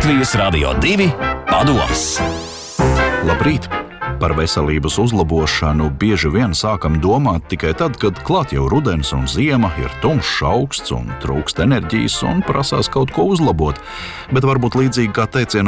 Latvijas Radio 2 padoms. Labrīt! Par veselības uzlabošanu bieži vien sākam domāt tikai tad, kad klāt jau rudens un ziema, ir tumšs augsts un trūkst enerģijas un prasās kaut ko uzlabot. Bet varbūt līdzīgi kā teicienā